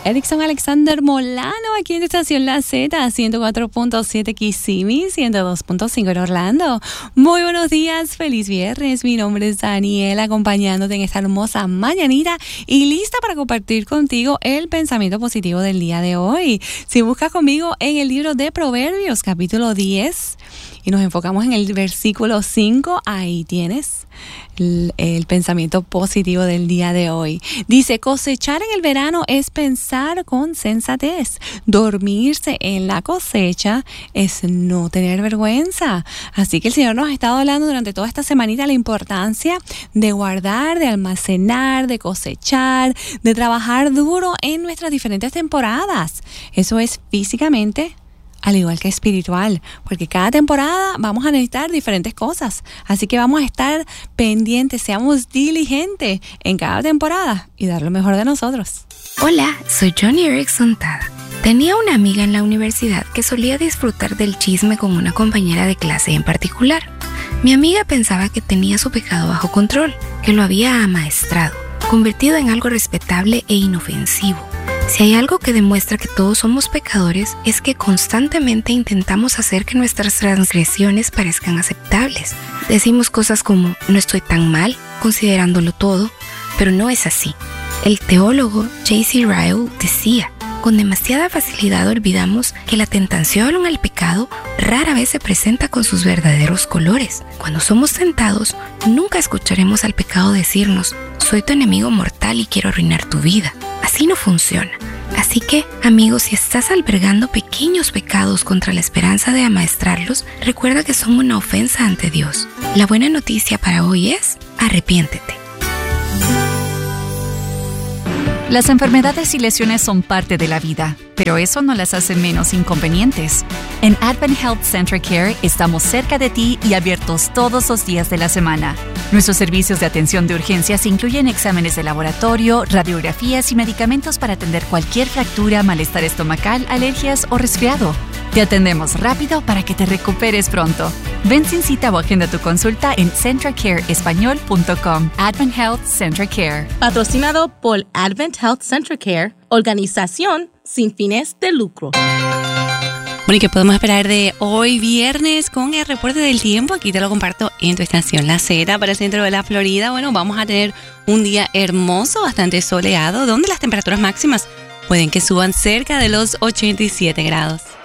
Erickson Alexander Molano, aquí en Estación La Z, 104.7 Kissimmee, 102.5 en Orlando. Muy buenos días, feliz viernes. Mi nombre es Daniela, acompañándote en esta hermosa mañanita y lista para compartir contigo el pensamiento positivo del día de hoy. Si buscas conmigo en el libro de Proverbios, capítulo 10, y nos enfocamos en el versículo 5, ahí tienes el pensamiento positivo del día de hoy. Dice: cosechar en el verano es pensar con sensatez. Dormirse en la cosecha es no tener vergüenza. Así que el Señor nos ha estado hablando durante toda esta semanita la importancia de guardar, de almacenar, de cosechar, de trabajar duro en nuestras diferentes temporadas. Eso es físicamente, al igual que espiritual, porque cada temporada vamos a necesitar diferentes cosas. Así que vamos a estar pendientes, seamos diligentes en cada temporada y dar lo mejor de nosotros. Hola, soy Johnny Erickson Tada. Tenía una amiga en la universidad que solía disfrutar del chisme con una compañera de clase en particular. Mi amiga pensaba que tenía su pecado bajo control, que lo había amaestrado, convertido en algo respetable e inofensivo. Si hay algo que demuestra que todos somos pecadores, es que constantemente intentamos hacer que nuestras transgresiones parezcan aceptables. Decimos cosas como: no estoy tan mal, considerándolo todo, pero no es así. El teólogo J.C. Ryle decía: con demasiada facilidad olvidamos que la tentación al pecado rara vez se presenta con sus verdaderos colores. Cuando somos tentados, nunca escucharemos al pecado decirnos: soy tu enemigo mortal y quiero arruinar tu vida. Así no funciona. Así que, amigos, si estás albergando pequeños pecados contra la esperanza de amaestrarlos, recuerda que son una ofensa ante Dios. La buena noticia para hoy es: arrepiéntete. Las enfermedades y lesiones son parte de la vida, pero eso no las hace menos inconvenientes. En Advent Health Central Care estamos cerca de ti y abiertos todos los días de la semana. Nuestros servicios de atención de urgencias incluyen exámenes de laboratorio, radiografías y medicamentos para atender cualquier fractura, malestar estomacal, alergias o resfriado. Te atendemos rápido para que te recuperes pronto. Ven sin cita o agenda tu consulta en centracareespañol.com. Advent Health Central Care. Patrocinado por Advent Health Central Care, organización sin fines de lucro. Bueno, ¿y qué podemos esperar de hoy viernes con el reporte del tiempo? Aquí te lo comparto en tu estación La Z para el centro de la Florida. Bueno, vamos a tener un día hermoso, bastante soleado, donde las temperaturas máximas pueden que suban cerca de los 87 grados.